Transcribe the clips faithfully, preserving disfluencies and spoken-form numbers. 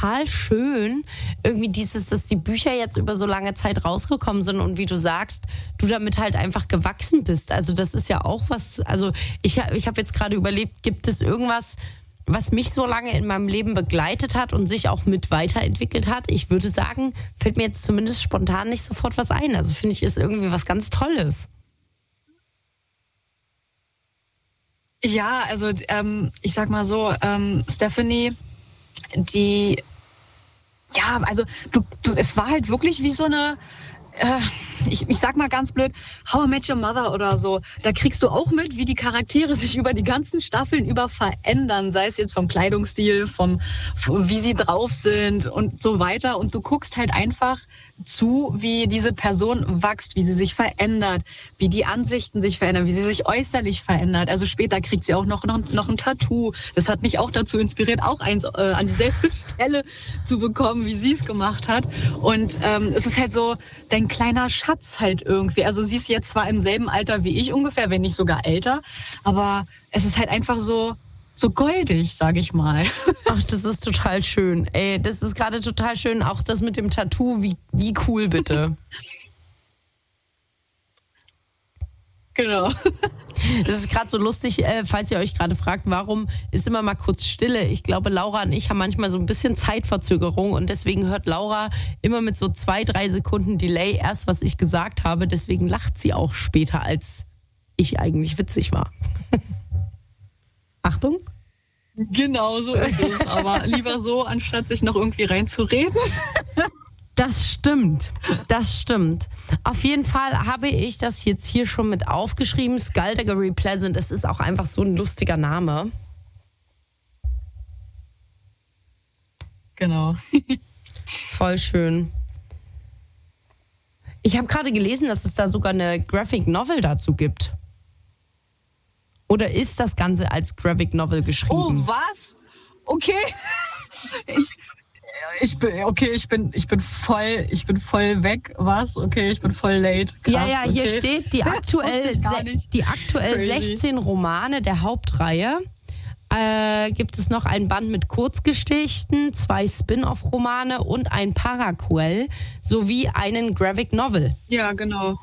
total schön, irgendwie dieses, dass die Bücher jetzt über so lange Zeit rausgekommen sind und wie du sagst, du damit halt einfach gewachsen bist. Also das ist ja auch was, also ich, ich habe jetzt gerade überlegt, gibt es irgendwas, was mich so lange in meinem Leben begleitet hat und sich auch mit weiterentwickelt hat? Ich würde sagen, fällt mir jetzt zumindest spontan nicht sofort was ein. Also finde ich, ist irgendwie was ganz Tolles. Ja, also ähm, ich sag mal so, ähm, Stephanie, die, ja, also du, du, es war halt wirklich wie so eine, äh, ich, ich sag mal ganz blöd, How I Met Your Mother oder so. Da kriegst du auch mit, wie die Charaktere sich über die ganzen Staffeln über verändern, sei es jetzt vom Kleidungsstil, vom, wie sie drauf sind und so weiter. Und du guckst halt einfach zu, wie diese Person wächst, wie sie sich verändert, wie die Ansichten sich verändern, wie sie sich äußerlich verändert. Also später kriegt sie auch noch, noch, noch ein Tattoo. Das hat mich auch dazu inspiriert, auch eins äh, an dieselbe Stelle zu bekommen, wie sie es gemacht hat. Und ähm, es ist halt so dein kleiner Schatz halt irgendwie. Also sie ist jetzt zwar im selben Alter wie ich ungefähr, wenn nicht sogar älter, aber es ist halt einfach so, so goldig, sag ich mal. Ach, das ist total schön. Ey, das ist gerade total schön. Auch das mit dem Tattoo, wie, wie cool bitte. Genau. Das ist gerade so lustig, äh, falls ihr euch gerade fragt, warum ist immer mal kurz Stille. Ich glaube, Laura und ich haben manchmal so ein bisschen Zeitverzögerung und deswegen hört Laura immer mit so zwei, drei Sekunden Delay erst, was ich gesagt habe. Deswegen lacht sie auch später, als ich eigentlich witzig war. Achtung. Genau so ist es, aber lieber so, anstatt sich noch irgendwie reinzureden. Das stimmt, das stimmt. Auf jeden Fall habe ich das jetzt hier schon mit aufgeschrieben. Skullduggery Pleasant, es ist auch einfach so ein lustiger Name. Genau. Voll schön. Ich habe gerade gelesen, dass es da sogar eine Graphic Novel dazu gibt. Oder ist das Ganze als Graphic Novel geschrieben? Oh, was? Okay. Ich, ich bin, okay, ich bin, ich bin voll, ich bin voll weg. Was? Okay, ich bin voll late. Krass, ja, ja, hier okay. steht die aktuell, die aktuell sechzehn Romane der Hauptreihe. Äh, gibt es noch einen Band mit Kurzgeschichten, zwei Spin-off-Romane und ein Paraquel sowie einen Graphic Novel. Ja, genau.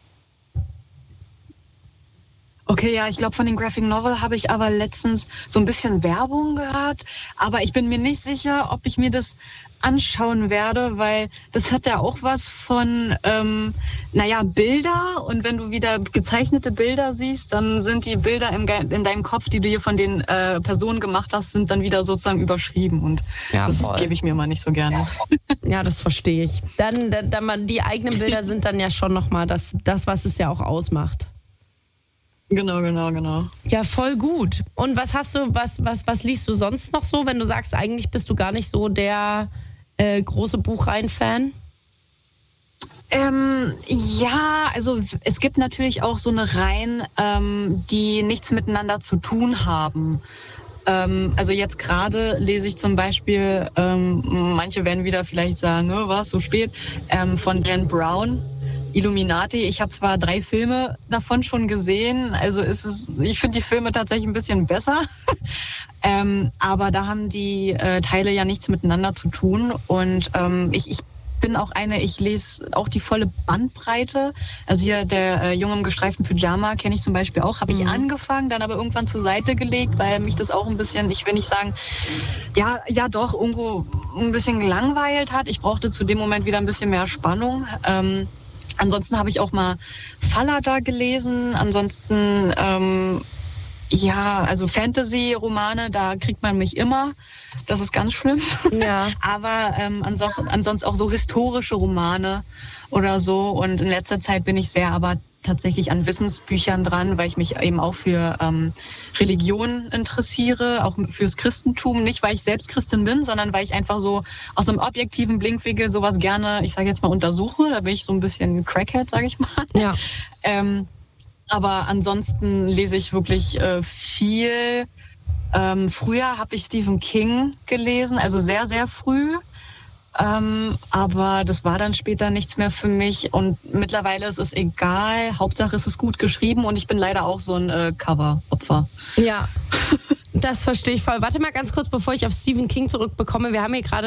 Okay, ja, ich glaube, von den Graphic Novel habe ich aber letztens so ein bisschen Werbung gehört. Aber ich bin mir nicht sicher, ob ich mir das anschauen werde, weil das hat ja auch was von, ähm, naja, Bilder. Und wenn du wieder gezeichnete Bilder siehst, dann sind die Bilder im, in deinem Kopf, die du hier von den äh, Personen gemacht hast, sind dann wieder sozusagen überschrieben. Und ja, das gebe ich mir mal nicht so gerne. Ja, das verstehe ich. Dann, dann, dann die eigenen Bilder sind dann ja schon nochmal das, das, was es ja auch ausmacht. Genau, genau, genau. Ja, voll gut. Und was hast du, was, was, was liest du sonst noch so, wenn du sagst, eigentlich bist du gar nicht so der äh, große Buchreihen-Fan? Ähm, ja, also es gibt natürlich auch so eine Reihen, ähm, die nichts miteinander zu tun haben. Ähm, also jetzt gerade lese ich zum Beispiel, ähm, manche werden wieder vielleicht sagen, ne, was, so spät, ähm, von Dan Brown. Illuminati. Ich habe zwar drei Filme davon schon gesehen, also ist es, ich finde die Filme tatsächlich ein bisschen besser, ähm, aber da haben die äh, Teile ja nichts miteinander zu tun und ähm, ich, ich bin auch eine, ich lese auch die volle Bandbreite, also hier der äh, Junge im gestreiften Pyjama kenne ich zum Beispiel auch, habe ich mhm. angefangen, dann aber irgendwann zur Seite gelegt, weil mich das auch ein bisschen, ich will nicht sagen, ja, ja doch, irgendwo ein bisschen gelangweilt hat. Ich brauchte zu dem Moment wieder ein bisschen mehr Spannung. Ähm, Ansonsten habe ich auch mal Fallada gelesen. Ansonsten, ähm, ja, also Fantasy-Romane, da kriegt man mich immer. Das ist ganz schlimm. Ja. Aber ähm, ansonsten, ansonsten auch so historische Romane oder so. Und in letzter Zeit bin ich sehr aber tatsächlich an Wissensbüchern dran, weil ich mich eben auch für ähm, Religion interessiere, auch fürs Christentum. Nicht, weil ich selbst Christin bin, sondern weil ich einfach so aus einem objektiven Blickwinkel sowas gerne, ich sage jetzt mal, untersuche. Da bin ich so ein bisschen Crackhead, sage ich mal. Ja. ähm, aber ansonsten lese ich wirklich äh, viel. Ähm, früher habe ich Stephen King gelesen, also sehr, sehr früh. Ähm, aber das war dann später nichts mehr für mich und mittlerweile ist es egal, Hauptsache es ist gut geschrieben und ich bin leider auch so ein äh, Cover-Opfer. Ja, das verstehe ich voll. Warte mal ganz kurz, bevor ich auf Stephen King zurückbekomme. Wir haben hier gerade eine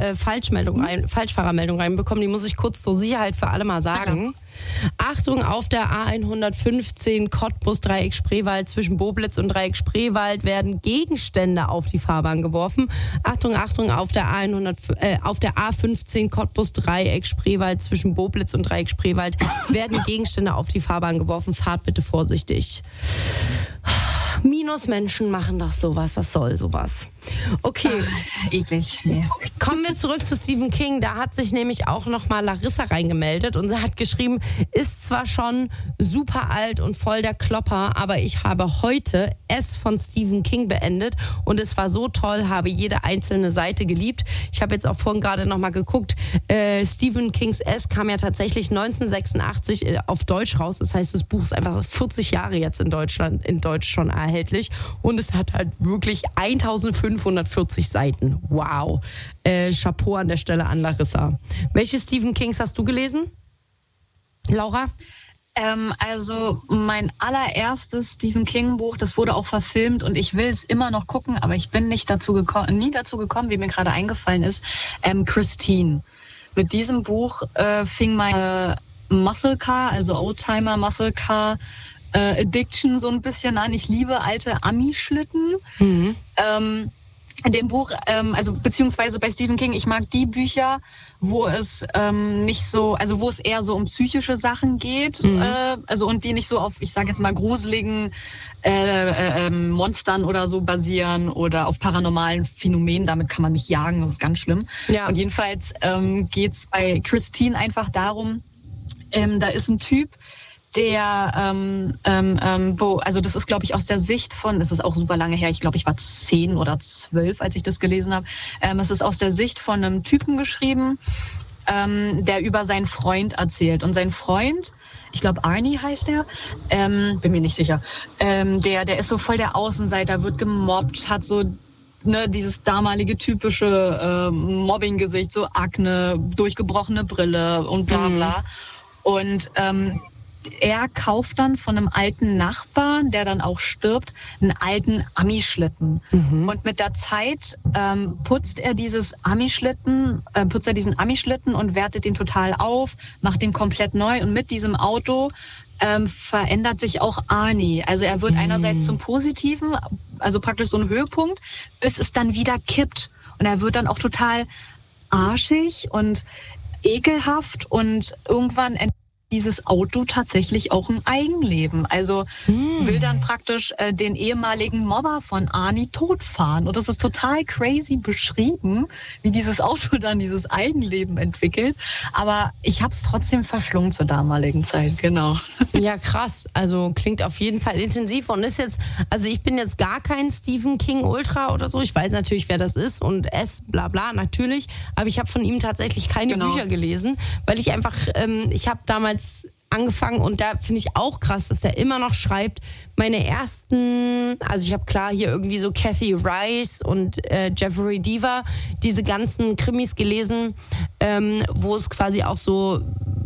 äh, Falschmeldung rein, Falschfahrermeldung reinbekommen. Die muss ich kurz zur Sicherheit für alle mal sagen. Ja. Achtung, auf der A hundertfünfzehn Cottbus-Dreieck-Spreewald zwischen Boblitz und Dreieck-Spreewald werden Gegenstände auf die Fahrbahn geworfen. Achtung, Achtung, auf der A hundert, äh, auf der A fünfzehn Cottbus-Dreieck-Spreewald zwischen Boblitz und Dreieck-Spreewald werden Gegenstände auf die Fahrbahn geworfen. Fahrt bitte vorsichtig. Minusmenschen machen doch sowas. Was soll sowas? Okay. Ach, eklig. Nee. Kommen wir zurück zu Stephen King. Da hat sich nämlich auch nochmal Larissa reingemeldet und sie hat geschrieben, ist zwar schon super alt und voll der Klopper, aber ich habe heute S von Stephen King beendet und es war so toll, habe jede einzelne Seite geliebt. Ich habe jetzt auch vorhin gerade nochmal geguckt, äh, Stephen Kings S kam ja tatsächlich neunzehnhundertsechsundachtzig auf Deutsch raus. Das heißt, das Buch ist einfach vierzig Jahre jetzt in Deutschland, in Deutsch schon erhältlich und es hat halt wirklich eintausendfünfhundertvierzig Seiten. Wow. Äh, Chapeau an der Stelle an Larissa. Welche Stephen Kings hast du gelesen? Laura? Ähm, also mein allererstes Stephen King Buch, das wurde auch verfilmt und ich will es immer noch gucken, aber ich bin nicht dazu gekommen, nie dazu gekommen, wie mir gerade eingefallen ist, ähm, Christine. Mit diesem Buch äh, fing meine Muscle Car, also Oldtimer Muscle Car äh, Addiction so ein bisschen an. Ich liebe alte Ami-Schlitten. Mhm. Ähm, in dem Buch, ähm, also beziehungsweise bei Stephen King, ich mag die Bücher, wo es ähm, nicht so, also wo es eher so um psychische Sachen geht, mhm. äh, also und die nicht so auf, ich sage jetzt mal, gruseligen äh, äh, Monstern oder so basieren oder auf paranormalen Phänomenen. Damit kann man mich jagen, das ist ganz schlimm. Ja. Und jedenfalls ähm, geht es bei Christine einfach darum, ähm, da ist ein Typ, der, ähm, ähm, wo, also das ist, glaube ich, aus der Sicht von, es ist auch super lange her, ich glaube, ich war zehn oder zwölf, als ich das gelesen habe. Ähm, es ist aus der Sicht von einem Typen geschrieben, ähm, der über seinen Freund erzählt. Und sein Freund, ich glaube Arnie heißt er, ähm, bin mir nicht sicher, ähm, der, der ist so voll der Außenseiter, wird gemobbt, hat so ne, dieses damalige typische äh, Mobbing-Gesicht, so Akne, durchgebrochene Brille und bla bla. Mhm. Und ähm, er kauft dann von einem alten Nachbarn, der dann auch stirbt, einen alten Ami-Schlitten. Mhm. Und mit der Zeit ähm, putzt er dieses Ami-Schlitten, äh, putzt er diesen Ami-Schlitten und wertet ihn total auf, macht ihn komplett neu. Und mit diesem Auto ähm, verändert sich auch Arnie. Also er wird mhm. einerseits zum Positiven, also praktisch so ein Höhepunkt, bis es dann wieder kippt. Und er wird dann auch total arschig und ekelhaft und irgendwann dieses Auto tatsächlich auch ein Eigenleben. Also mm. will dann praktisch äh, den ehemaligen Mobber von Arnie totfahren. Und das ist total crazy beschrieben, wie dieses Auto dann dieses Eigenleben entwickelt. Aber ich habe es trotzdem verschlungen zur damaligen Zeit, genau. Ja, krass. Also klingt auf jeden Fall intensiv und ist jetzt, also ich bin jetzt gar kein Stephen King Ultra oder so. Ich weiß natürlich, wer das ist und es, bla bla, natürlich. Aber ich habe von ihm tatsächlich keine genau. Bücher gelesen, weil ich einfach, ähm, ich habe damals angefangen und da finde ich auch krass, dass der immer noch schreibt. Meine ersten, also ich habe klar hier irgendwie so Kathy Rice und äh, Jeffrey Deaver, diese ganzen Krimis gelesen, ähm, wo es quasi auch so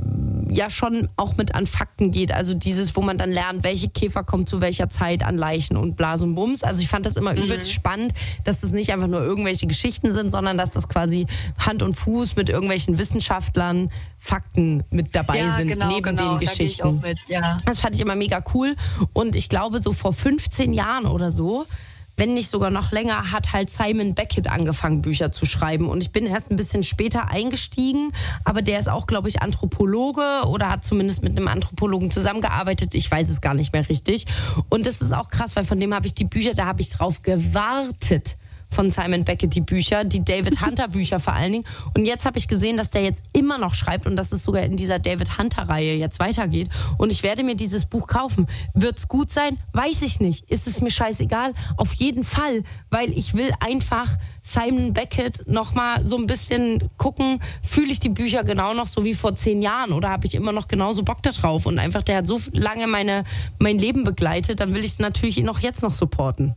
ja schon auch mit an Fakten geht. Also dieses, wo man dann lernt, welche Käfer kommen zu welcher Zeit an Leichen und Blas und Bums. Also ich fand das immer mhm. übelst spannend, dass das nicht einfach nur irgendwelche Geschichten sind, sondern dass das quasi Hand und Fuß mit irgendwelchen Wissenschaftlern Fakten mit dabei ja, sind, genau, neben genau, den Geschichten. Da gehe ich auch mit, ja. Das fand ich immer mega cool. Und ich glaube, so vor fünfzehn Jahren oder so, wenn nicht sogar noch länger, hat halt Simon Beckett angefangen, Bücher zu schreiben. Und ich bin erst ein bisschen später eingestiegen, aber der ist auch, glaube ich, Anthropologe oder hat zumindest mit einem Anthropologen zusammengearbeitet. Ich weiß es gar nicht mehr richtig. Und das ist auch krass, weil von dem habe ich die Bücher, da habe ich drauf gewartet. Von Simon Beckett die Bücher, die David Hunter Bücher vor allen Dingen. Und jetzt habe ich gesehen, dass der jetzt immer noch schreibt und dass es sogar in dieser David Hunter Reihe jetzt weitergeht. Und ich werde mir dieses Buch kaufen. Wird's gut sein? Weiß ich nicht. Ist es mir scheißegal? Auf jeden Fall, weil ich will einfach Simon Beckett nochmal so ein bisschen gucken, fühle ich die Bücher genau noch so wie vor zehn Jahren oder habe ich immer noch genauso Bock da drauf? Und einfach, der hat so lange meine, mein Leben begleitet, dann will ich natürlich ihn auch jetzt noch supporten.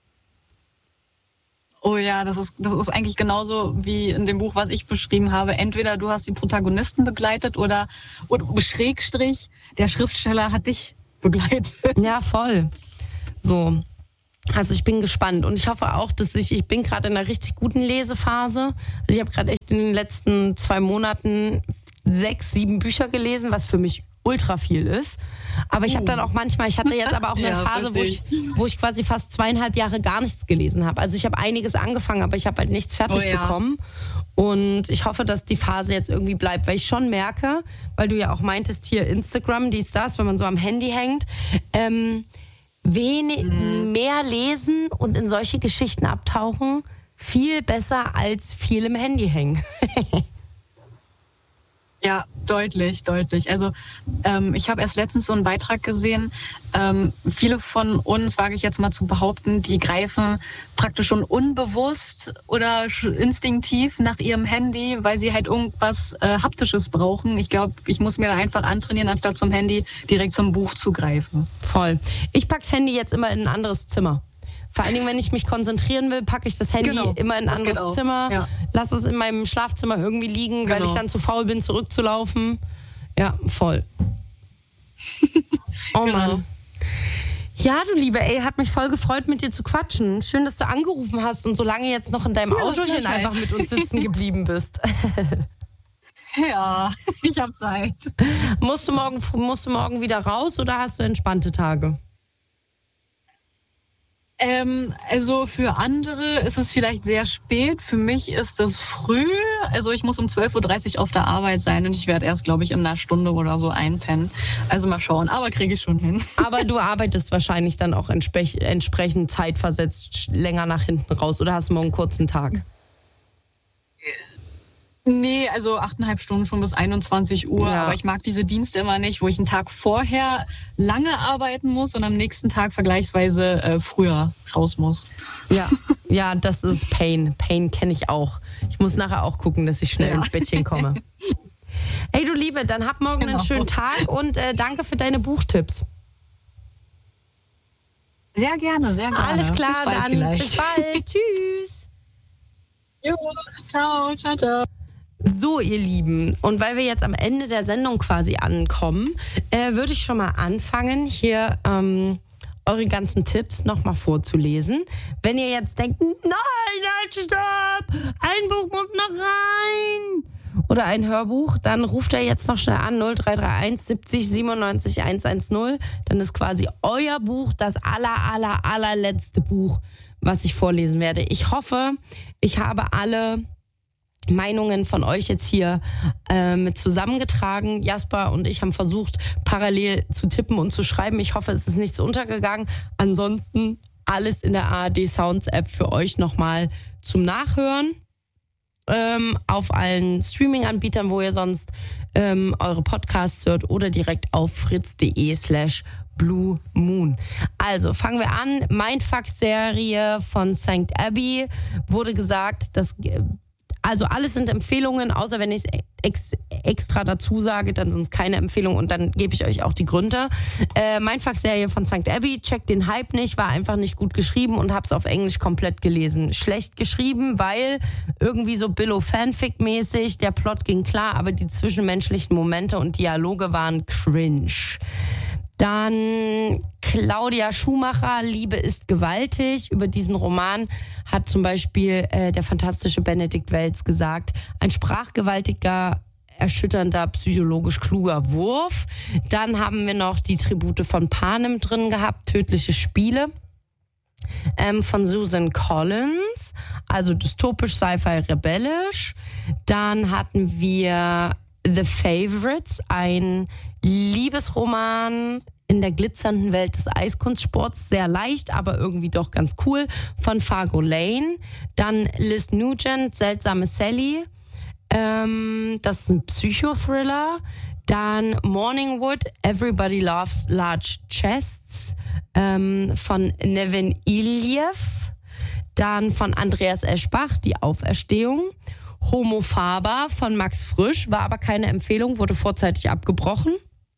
Oh ja, das ist, das ist eigentlich genauso wie in dem Buch, was ich beschrieben habe. Entweder du hast die Protagonisten begleitet oder, oder Schrägstrich, der Schriftsteller hat dich begleitet. Ja, voll. So. Also ich bin gespannt und ich hoffe auch, dass ich, ich bin gerade in einer richtig guten Lesephase. Also ich habe gerade echt in den letzten zwei Monaten sechs, sieben Bücher gelesen, was für mich ultra viel ist. Aber ich habe dann auch manchmal, ich hatte jetzt aber auch eine Ja, Phase, wo ich, wo ich quasi fast zweieinhalb Jahre gar nichts gelesen habe. Also ich habe einiges angefangen, aber ich habe halt nichts fertig Oh ja. bekommen. Und ich hoffe, dass die Phase jetzt irgendwie bleibt, weil ich schon merke, weil du ja auch meintest, hier Instagram, dies, das, wenn man so am Handy hängt, ähm, wenig, mhm. mehr lesen und in solche Geschichten abtauchen, viel besser als viel im Handy hängen. Ja, deutlich, deutlich. Also ähm, ich habe erst letztens so einen Beitrag gesehen, ähm, viele von uns, wage ich jetzt mal zu behaupten, die greifen praktisch schon unbewusst oder instinktiv nach ihrem Handy, weil sie halt irgendwas äh, Haptisches brauchen. Ich glaube, ich muss mir da einfach antrainieren, anstatt zum Handy direkt zum Buch zu greifen. Voll. Ich packe das Handy jetzt immer in ein anderes Zimmer. Vor allen Dingen, wenn ich mich konzentrieren will, packe ich das Handy genau, immer in ein anderes Zimmer, ja. lasse es in meinem Schlafzimmer irgendwie liegen, genau. weil ich dann zu faul bin, zurückzulaufen. Ja, voll. Oh genau. Mann. Ja, du Liebe, ey, hat mich voll gefreut, mit dir zu quatschen. Schön, dass du angerufen hast und so lange jetzt noch in deinem ja, Autochen einfach mit uns sitzen geblieben bist. Ja, ich habe Zeit. Musst du morgen, musst du morgen wieder raus oder hast du entspannte Tage? Ähm, also für andere ist es vielleicht sehr spät. Für mich ist es früh. Also ich muss um zwölf Uhr dreißig auf der Arbeit sein und ich werde erst, glaube ich, in einer Stunde oder so einpennen. Also mal schauen, aber kriege ich schon hin. Aber du arbeitest wahrscheinlich dann auch entspe- entsprechend zeitversetzt länger nach hinten raus oder hast du morgen einen kurzen Tag? Nee, also achteinhalb Stunden schon bis einundzwanzig Uhr. Ja. Aber ich mag diese Dienste immer nicht, wo ich einen Tag vorher lange arbeiten muss und am nächsten Tag vergleichsweise äh, früher raus muss. Ja, ja, das ist Pain. Pain kenne ich auch. Ich muss nachher auch gucken, dass ich schnell ja. ins Bettchen komme. Hey du Liebe, dann hab morgen genau. einen schönen Tag und äh, danke für deine Buchtipps. Sehr gerne, sehr gerne. Alles klar, bis bald dann vielleicht. Bis bald. Tschüss. Jo, ciao, ciao, ciao. So, ihr Lieben, und weil wir jetzt am Ende der Sendung quasi ankommen, äh, würde ich schon mal anfangen, hier ähm, eure ganzen Tipps nochmal vorzulesen. Wenn ihr jetzt denkt, nein, halt, stopp, ein Buch muss noch rein oder ein Hörbuch, dann ruft ihr jetzt noch schnell an, null drei drei eins siebzig siebenundneunzig hundertzehn. Dann ist quasi euer Buch das aller, aller, allerletzte Buch, was ich vorlesen werde. Ich hoffe, ich habe alle Meinungen von euch jetzt hier äh, mit zusammengetragen. Jasper und ich haben versucht, parallel zu tippen und zu schreiben. Ich hoffe, es ist nichts untergegangen. Ansonsten alles in der A R D Sounds App für euch nochmal zum Nachhören. Ähm, auf allen Streaming-Anbietern, wo ihr sonst ähm, eure Podcasts hört oder direkt auf fritz.de slash Blue Moon. Also fangen wir an. Mindfuck-Serie von Sankt Abbey. Wurde gesagt, dass also alles sind Empfehlungen, außer wenn ich es ex, extra dazu sage, dann sind es keine Empfehlungen und dann gebe ich euch auch die Gründe. Äh, Mindfuck-Serie von Sankt Abbey, checkt den Hype nicht, war einfach nicht gut geschrieben und hab's auf Englisch komplett gelesen. Schlecht geschrieben, weil irgendwie so Billo-Fanfic-mäßig, der Plot ging klar, aber die zwischenmenschlichen Momente und Dialoge waren cringe. Dann Claudia Schumacher, Liebe ist gewaltig. Über diesen Roman hat zum Beispiel äh, der fantastische Benedikt Welz gesagt, ein sprachgewaltiger, erschütternder, psychologisch kluger Wurf. Dann haben wir noch die Tribute von Panem drin gehabt, Tödliche Spiele ähm, von Susan Collins, also dystopisch, Sci-Fi, rebellisch. Dann hatten wir The Favorites, ein Liebesroman in der glitzernden Welt des Eiskunstsports, sehr leicht, aber irgendwie doch ganz cool, von Fargo Lane. Dann Liz Nugent, Seltsame Sally, ähm, das ist ein Psychothriller. Dann Morningwood, Everybody Loves Large Chests, ähm, von Nevin Iliev. Dann von Andreas Eschbach, Die Auferstehung. Homo Faber von Max Frisch, war aber keine Empfehlung, wurde vorzeitig abgebrochen.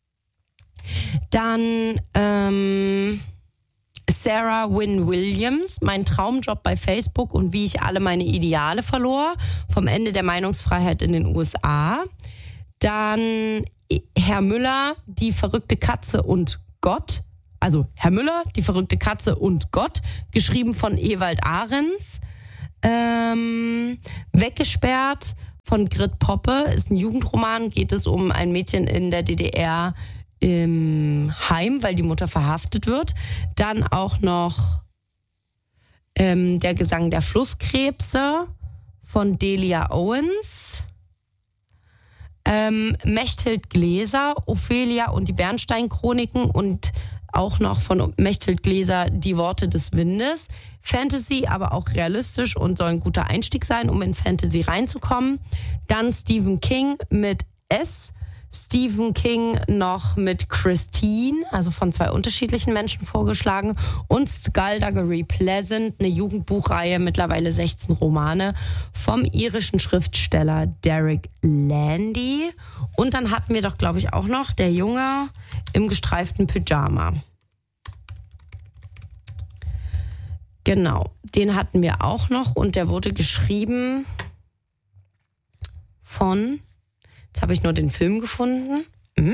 Dann ähm, Sarah Wynne Williams, Mein Traumjob bei Facebook und wie ich alle meine Ideale verlor, vom Ende der Meinungsfreiheit in den U S A. Dann Herr Müller, Die verrückte Katze und Gott, also Herr Müller, die verrückte Katze und Gott, geschrieben von Ewald Ahrens. Ähm, Weggesperrt von Grit Poppe ist ein Jugendroman, geht es um ein Mädchen in der D D R im Heim, weil die Mutter verhaftet wird. Dann auch noch ähm, Der Gesang der Flusskrebse von Delia Owens. Ähm, Mechthild Gläser, Ophelia und die Bernstein-Chroniken und auch noch von Mechthild Gläser Die Worte des Windes. Fantasy, aber auch realistisch und soll ein guter Einstieg sein, um in Fantasy reinzukommen. Dann Stephen King mit S. Stephen King noch mit Christine, also von zwei unterschiedlichen Menschen vorgeschlagen. Und Skullduggery Pleasant, eine Jugendbuchreihe, mittlerweile sechzehn Romane vom irischen Schriftsteller Derek Landy. Und dann hatten wir doch, glaube ich, auch noch Der Junge im gestreiften Pyjama. Genau, den hatten wir auch noch und der wurde geschrieben von... Jetzt habe ich nur den Film gefunden. Mhm.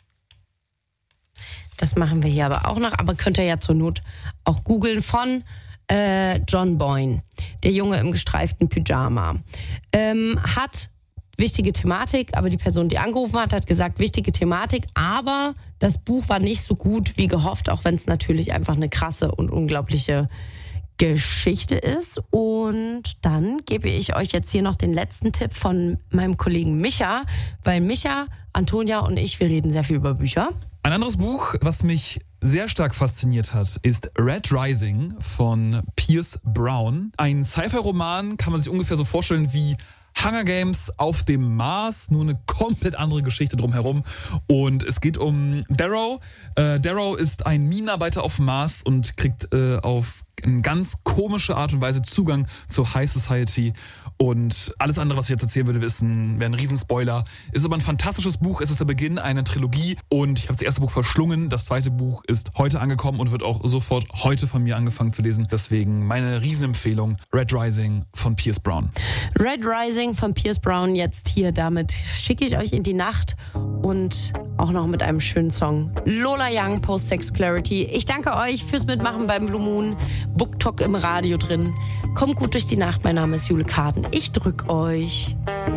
Das machen wir hier aber auch noch. Aber könnt ihr ja zur Not auch googeln von äh, John Boyne. Der Junge im gestreiften Pyjama. Ähm, hat wichtige Thematik, aber die Person, die angerufen hat, hat gesagt, wichtige Thematik. Aber das Buch war nicht so gut wie gehofft, auch wenn es natürlich einfach eine krasse und unglaubliche Geschichte ist. Und dann gebe ich euch jetzt hier noch den letzten Tipp von meinem Kollegen Micha, weil Micha, Antonia und ich, wir reden sehr viel über Bücher. Ein anderes Buch, was mich sehr stark fasziniert hat, ist Red Rising von Pierce Brown. Ein Sci-Fi-Roman, kann man sich ungefähr so vorstellen wie Hunger Games auf dem Mars, nur eine komplett andere Geschichte drumherum. Und es geht um Darrow. Äh, Darrow ist ein Minenarbeiter auf dem Mars und kriegt äh, auf eine ganz komische Art und Weise Zugang zur High Society. Und alles andere, was ich jetzt erzählen würde, wissen, wäre ein Riesenspoiler. Ist aber ein fantastisches Buch. Es ist der Beginn einer Trilogie. Und ich habe das erste Buch verschlungen. Das zweite Buch ist heute angekommen und wird auch sofort heute von mir angefangen zu lesen. Deswegen meine Riesenempfehlung, Red Rising von Pierce Brown. Red Rising von Pierce Brown jetzt hier. Damit schicke ich euch in die Nacht und auch noch mit einem schönen Song. Lola Young, Post-Sex Clarity. Ich danke euch fürs Mitmachen beim Blue Moon. BookTok im Radio drin. Kommt gut durch die Nacht. Mein Name ist Jule Karden. Ich drück euch.